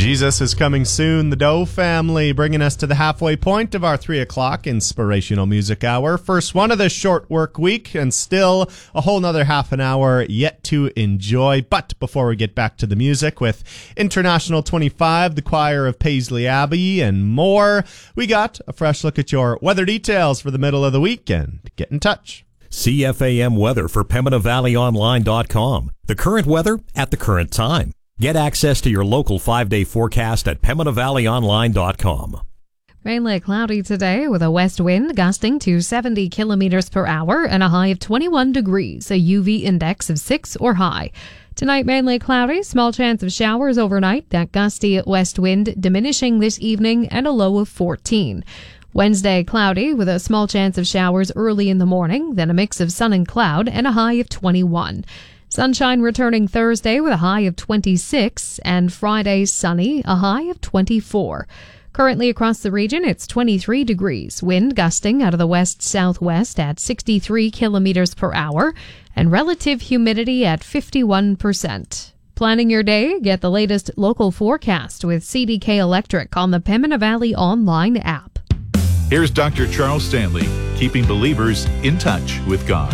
Jesus is Coming Soon, the Doe Family, bringing us to the halfway point of our 3 o'clock inspirational music hour. First one of this short work week, and still a whole nother half an hour yet to enjoy. But before we get back to the music with International 25, the choir of Paisley Abbey, and more, we got a fresh look at your weather details for the middle of the weekend. Get in touch. CFAM weather for PembinaValleyOnline.com. The current weather at the current time. Get access to your local 5-day forecast at PembinaValleyOnline.com. Mainly cloudy today with a west wind gusting to 70 kilometers per hour and a high of 21 degrees, a UV index of 6 or high. Tonight mainly cloudy, small chance of showers overnight, that gusty west wind diminishing this evening and a low of 14. Wednesday cloudy with a small chance of showers early in the morning, then a mix of sun and cloud and a high of 21. Sunshine returning Thursday with a high of 26, and Friday sunny, a high of 24. Currently across the region, it's 23 degrees, wind gusting out of the west-southwest at 63 kilometers per hour, and relative humidity at 51%. Planning your day? Get the latest local forecast with CDK Electric on the Pembina Valley Online app. Here's Dr. Charles Stanley, keeping believers in touch with God.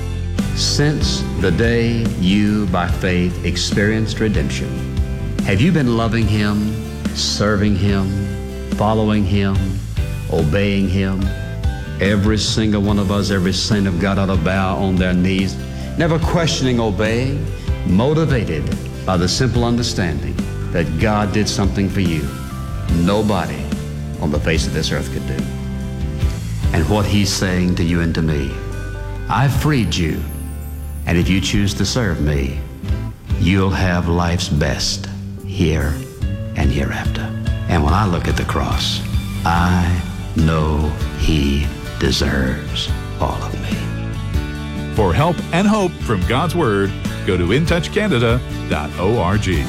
Since the day you, by faith, experienced redemption, have you been loving Him, serving Him, following Him, obeying Him? Every single one of us, every saint of God ought to bow on their knees, never questioning, obeying, motivated by the simple understanding that God did something for you nobody on the face of this earth could do. And what He's saying to you and to me, I've freed you. And if you choose to serve me, you'll have life's best here and hereafter. And when I look at the cross, I know He deserves all of me. For help and hope from God's Word, go to intouchcanada.org.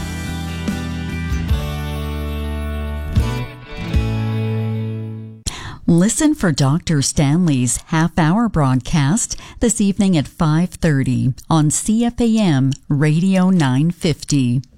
Listen for Dr. Stanley's half-hour broadcast this evening at 5:30 on CFAM Radio 950.